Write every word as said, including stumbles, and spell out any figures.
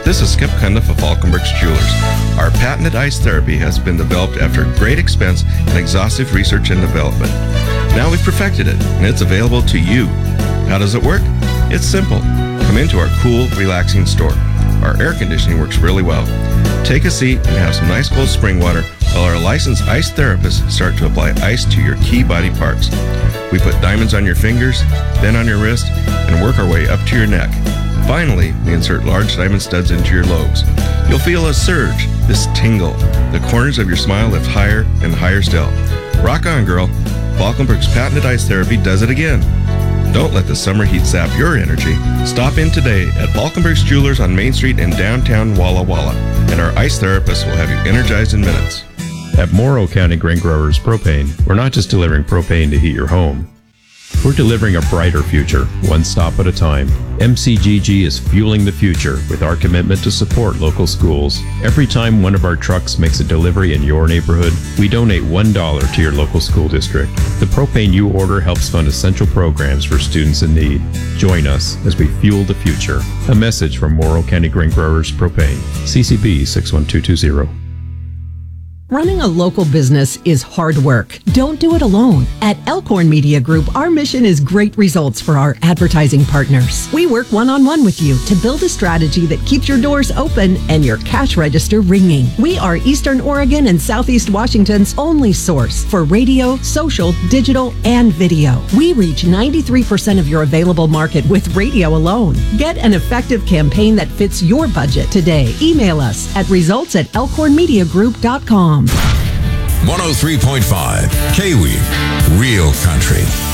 This is Skip Cundiff of Falkenbergs Jewelers. Our patented ice therapy has been developed after great expense and exhaustive research and development. Now we've perfected it, and it's available to you. How does it work? It's simple. Come into our cool, relaxing store. Our air conditioning works really well. Take a seat and have some nice cold spring water while our licensed ice therapists start to apply ice to your key body parts. We put diamonds on your fingers, then on your wrist, and work our way up to your neck. Finally, we insert large diamond studs into your lobes. You'll feel a surge, this tingle. The corners of your smile lift higher and higher still. Rock on, girl. Falkenberg's patented ice therapy does it again. Don't let the summer heat sap your energy. Stop in today at Falkenbergs Jewelers on Main Street in downtown Walla Walla, and our ice therapist will have you energized in minutes. At Morrow County Grain Growers Propane, we're not just delivering propane to heat your home. We're delivering a brighter future, one stop at a time. M C G G is fueling the future with our commitment to support local schools. Every time one of our trucks makes a delivery in your neighborhood, we donate one dollar to your local school district. The propane you order helps fund essential programs for students in need. Join us as we fuel the future. A message from Morrow County Grain Growers Propane. C C B six one two two zero. Running a local business is hard work. Don't do it alone. At Elkhorn Media Group, our mission is great results for our advertising partners. We work one-on-one with you to build a strategy that keeps your doors open and your cash register ringing. We are Eastern Oregon and Southeast Washington's only source for radio, social, digital, and video. We reach ninety-three percent of your available market with radio alone. Get an effective campaign that fits your budget today. Email us at results at elkhorn media group dot com. one oh three point five K W E E, Real Country.